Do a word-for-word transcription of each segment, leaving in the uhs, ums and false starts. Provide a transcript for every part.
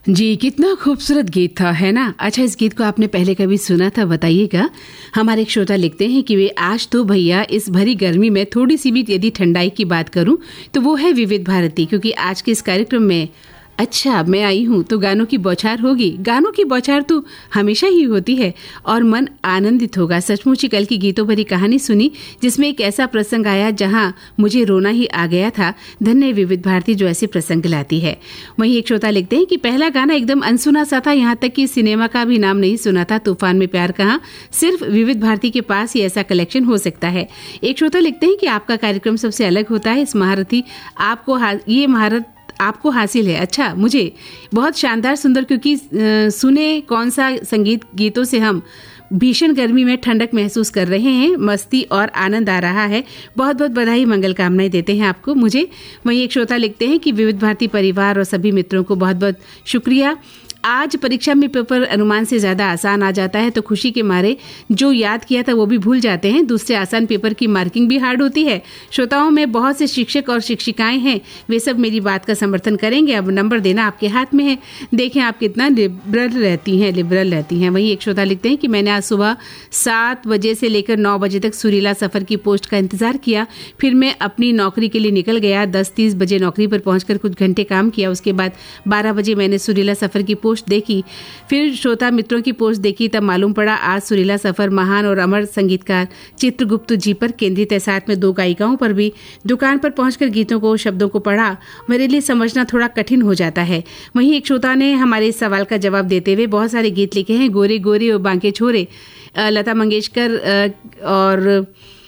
जी, कितना खूबसूरत गीत था, है ना? अच्छा, इस गीत को आपने पहले कभी सुना था? बताइएगा। हमारे एक श्रोता लिखते हैं कि वे आज तो भैया इस भरी गर्मी में थोड़ी सी भी यदि ठंडाई की बात करूं तो वो है विविध भारती, क्योंकि आज के इस कार्यक्रम में अच्छा मैं आई हूँ तो गानों की बौछार होगी। गानों की बौछार तो हमेशा ही होती है और मन आनंदित होगा। सचमुच ही कल की गीतों भरी कहानी सुनी जिसमें एक ऐसा प्रसंग आया जहाँ मुझे रोना ही आ गया था। धन्य विविध भारती जो ऐसे प्रसंग लाती है। वहीं एक श्रोता लिखते हैं कि पहला गाना एकदम अनसुना सा था, यहाँ तक कि सिनेमा का भी नाम नहीं सुना था। तूफान में प्यार कहाँ, सिर्फ विविध भारती के पास ही ऐसा कलेक्शन हो सकता है। एक श्रोता लिखते हैं कि आपका कार्यक्रम सबसे अलग होता है। इस महारथी आपको ये महारत आपको हासिल है। अच्छा, मुझे बहुत शानदार सुंदर, क्योंकि सुने कौन सा संगीत गीतों से हम भीषण गर्मी में ठंडक महसूस कर रहे हैं, मस्ती और आनंद आ रहा है। बहुत बहुत बधाई, मंगल कामनाएं देते हैं आपको मुझे। वहीं एक श्रोता लिखते हैं कि विविध भारती परिवार और सभी मित्रों को बहुत बहुत शुक्रिया। आज परीक्षा में पेपर अनुमान से ज़्यादा आसान आ जाता है तो खुशी के मारे जो याद किया था वो भी भूल जाते हैं। दूसरे आसान पेपर की मार्किंग भी हार्ड होती है। श्रोताओं में बहुत से शिक्षक और शिक्षिकाएं हैं, वे सब मेरी बात का समर्थन करेंगे। अब नंबर देना आपके हाथ में है। देखें आप कितना लिबरल रहती हैं लिबरल रहती हैं। वहीं एक श्रोता लिखते हैं कि मैंने आज सुबह सात बजे से लेकर नौ बजे तक सुरीला सफ़र की पोस्ट का इंतज़ार किया। फिर मैं अपनी नौकरी के लिए निकल गया। दस तीस बजे नौकरी पर पहुँच कुछ घंटे काम किया। उसके बाद बारह बजे मैंने सुरीला सफ़र की पोस्ट देखी। फिर श्रोता मित्रों की पोस्ट देखी, तब मालूम पड़ा आज सुरीला सफर महान और अमर संगीतकार चित्रगुप्त जी पर केंद्रित है। साथ में दो गायिकाओं पर भी। दुकान पर पहुंचकर गीतों को शब्दों को पढ़ा, मेरे लिए समझना थोड़ा कठिन हो जाता है। वहीं एक श्रोता ने हमारे इस सवाल का जवाब देते हुए बहुत सारे गीत लिखे हैं। गोरे गोरे और बांके छोरे, लता मंगेशकर और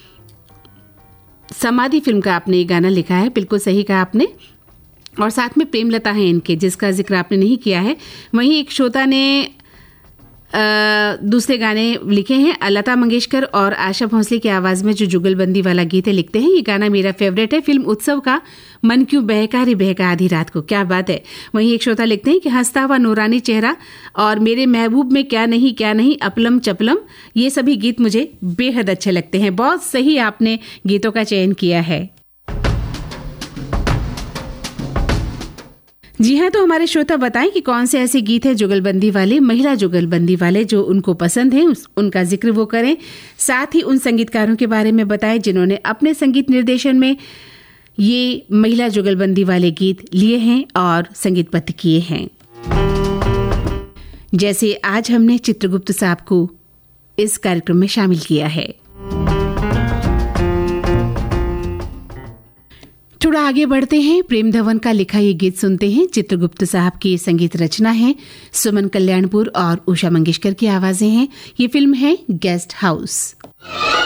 समाधि फिल्म का आपने ये गाना लिखा है। बिल्कुल सही कहा आपने। और साथ में प्रेमलता है इनके, जिसका जिक्र आपने नहीं किया है। वहीं एक श्रोता ने आ, दूसरे गाने लिखे हैं लता मंगेशकर और आशा भोसले की आवाज़ में जो जुगलबंदी वाला गीत है। लिखते हैं ये गाना मेरा फेवरेट है, फिल्म उत्सव का, मन क्यों बहका रे बहका आधी रात को। क्या बात है। वहीं एक श्रोता लिखते हैं कि हंसता हुआ नूरानी चेहरा और मेरे महबूब में क्या नहीं क्या नहीं, अपलम चपलम, ये सभी गीत मुझे बेहद अच्छे लगते हैं। बहुत सही आपने गीतों का चयन किया है। जी हाँ, तो हमारे श्रोता बताएं कि कौन से ऐसे गीत हैं जुगलबंदी वाले, महिला जुगलबंदी वाले, जो उनको पसंद हैं, उनका जिक्र वो करें। साथ ही उन संगीतकारों के बारे में बताएं जिन्होंने अपने संगीत निर्देशन में ये महिला जुगलबंदी वाले गीत लिए हैं और संगीतबद्ध किए हैं। जैसे आज हमने चित्रगुप्त साहब को इस कार्यक्रम में शामिल किया है। थोड़ा आगे बढ़ते हैं, प्रेम धवन का लिखा ये गीत सुनते हैं। चित्रगुप्त साहब की संगीत रचना है, सुमन कल्याणपुर और उषा मंगेशकर की आवाजें हैं। ये फिल्म है गेस्ट हाउस।